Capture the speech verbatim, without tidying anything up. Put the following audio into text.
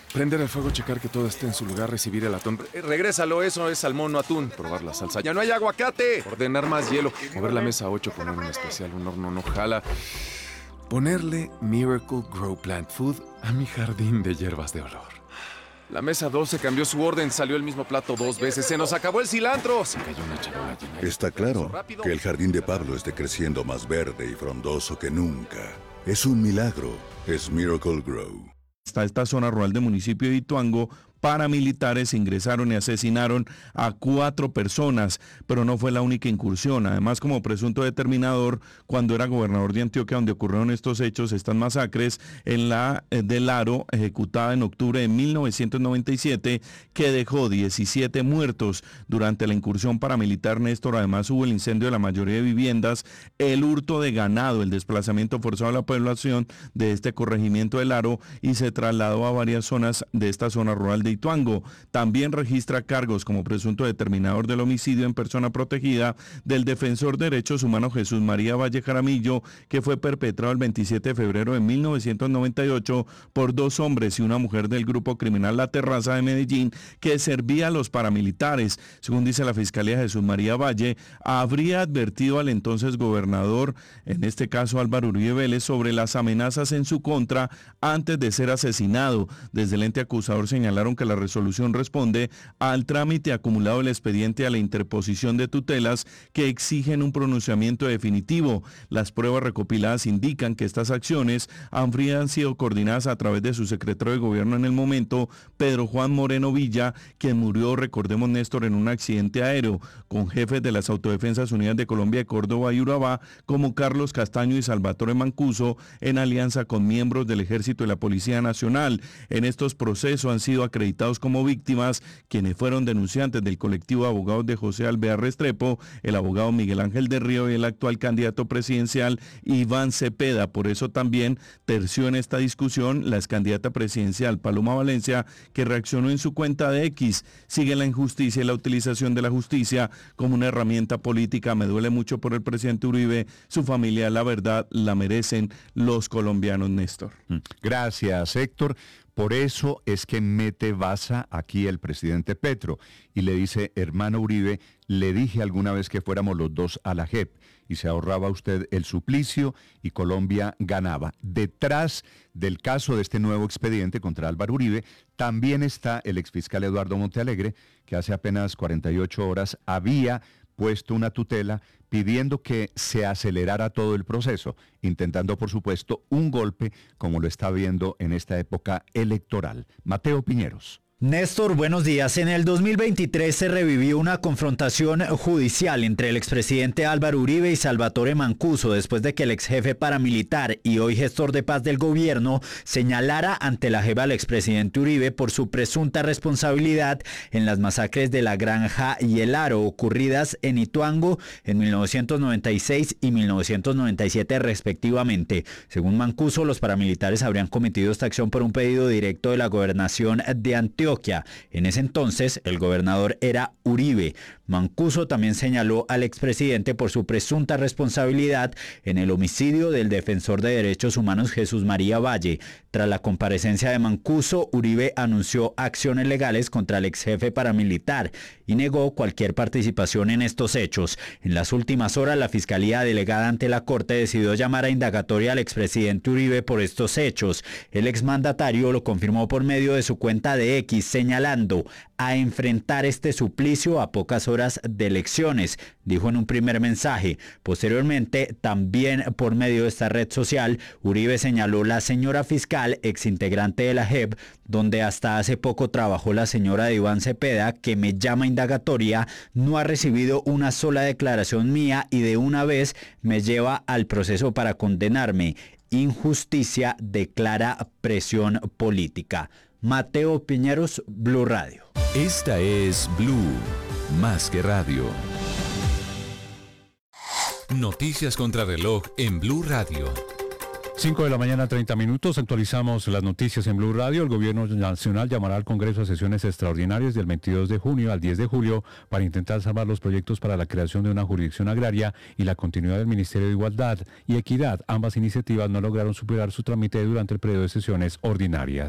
Prender el fuego, checar que todo esté en su lugar, recibir el atún. Eh, regrésalo, eso es salmón, no atún. Probar la salsa. ¡Ya no hay aguacate! Ordenar más hielo. Mover la mesa a ocho, poner un especial, un horno no jala. Ponerle Miracle Grow Plant Food a mi jardín de hierbas de olor. La mesa doce cambió su orden, salió el mismo plato dos veces. ¡Se nos acabó el cilantro! Se cayó una charola llena. Está claro que el jardín de Pablo esté creciendo más verde y frondoso que nunca. Es un milagro. Es Miracle Grow. Está esta zona rural del municipio de Ituango. Paramilitares ingresaron y asesinaron a cuatro personas, pero no fue la única incursión. Además, como presunto determinador, cuando era gobernador de Antioquia, donde ocurrieron estos hechos, estas masacres, en la eh, del Aro, ejecutada en octubre de mil novecientos noventa y siete, que dejó diecisiete muertos. Durante la incursión paramilitar, Néstor, además hubo el incendio de la mayoría de viviendas, el hurto de ganado, el desplazamiento forzado a la población de este corregimiento del Aro y se trasladó a varias zonas de esta zona rural de Ituango. También registra cargos como presunto determinador del homicidio en persona protegida del defensor de derechos humanos Jesús María Valle Jaramillo, que fue perpetrado el veintisiete de febrero de mil novecientos noventa y ocho por dos hombres y una mujer del grupo criminal La Terraza de Medellín, que servía a los paramilitares. Según dice la Fiscalía, Jesús María Valle habría advertido al entonces gobernador, en este caso Álvaro Uribe Vélez, sobre las amenazas en su contra antes de ser asesinado. Desde el ente acusador señalaron que la resolución responde al trámite acumulado del expediente a la interposición de tutelas que exigen un pronunciamiento definitivo. Las pruebas recopiladas indican que estas acciones habrían sido coordinadas a través de su secretario de gobierno en el momento, Pedro Juan Moreno Villa, quien murió, recordemos Néstor, en un accidente aéreo, con jefes de las Autodefensas Unidas de Colombia de Córdoba y Urabá, como Carlos Castaño y Salvatore Mancuso, en alianza con miembros del Ejército y la Policía Nacional. En estos procesos han sido acreditados como víctimas quienes fueron denunciantes del colectivo de abogados de José Alvear Restrepo, el abogado Miguel Ángel de Río y el actual candidato presidencial Iván Cepeda. Por eso también terció en esta discusión la excandidata presidencial Paloma Valencia, que reaccionó en su cuenta de X. Sigue la injusticia y la utilización de la justicia como una herramienta política. Me duele mucho por el presidente Uribe, su familia, la verdad la merecen los colombianos, Néstor. Gracias, Héctor. Por eso es que mete baza aquí el presidente Petro y le dice: hermano Uribe, le dije alguna vez que fuéramos los dos a la J E P y se ahorraba usted el suplicio y Colombia ganaba. Detrás del caso de este nuevo expediente contra Álvaro Uribe también está el exfiscal Eduardo Montealegre, que hace apenas cuarenta y ocho horas había puesto una tutela pidiendo que se acelerara todo el proceso, intentando, por supuesto, un golpe como lo está viendo en esta época electoral. Mateo Piñeros. Néstor, buenos días. En el dos mil veintitrés se revivió una confrontación judicial entre el expresidente Álvaro Uribe y Salvatore Mancuso después de que el exjefe paramilitar y hoy gestor de paz del gobierno señalara ante la J E P al expresidente Uribe por su presunta responsabilidad en las masacres de La Granja y El Aro ocurridas en Ituango en mil novecientos noventa y seis y mil novecientos noventa y siete respectivamente. Según Mancuso, los paramilitares habrían cometido esta acción por un pedido directo de la gobernación de Antioquia. En ese entonces, el gobernador era Uribe. Mancuso también señaló al expresidente por su presunta responsabilidad en el homicidio del defensor de derechos humanos Jesús María Valle. Tras la comparecencia de Mancuso, Uribe anunció acciones legales contra el exjefe paramilitar y negó cualquier participación en estos hechos. En las últimas horas, la Fiscalía delegada ante la Corte decidió llamar a indagatoria al expresidente Uribe por estos hechos. El exmandatario lo confirmó por medio de su cuenta de X, señalando a enfrentar este suplicio a pocas horas de elecciones, dijo en un primer mensaje. Posteriormente, también por medio de esta red social, Uribe señaló la señora fiscal, exintegrante de la J E P, donde hasta hace poco trabajó la señora de Iván Cepeda, que me llama indagatoria, no ha recibido una sola declaración mía y de una vez me lleva al proceso para condenarme. Injusticia, declara presión política. Mateo Piñeros, Blue Radio. Esta es Blue, más que radio. Noticias contra reloj en Blue Radio. cinco de la mañana, treinta minutos. Actualizamos las noticias en Blue Radio. El gobierno nacional llamará al Congreso a sesiones extraordinarias del veintidós de junio al diez de julio para intentar salvar los proyectos para la creación de una jurisdicción agraria y la continuidad del Ministerio de Igualdad y Equidad. Ambas iniciativas no lograron superar su trámite durante el periodo de sesiones ordinarias.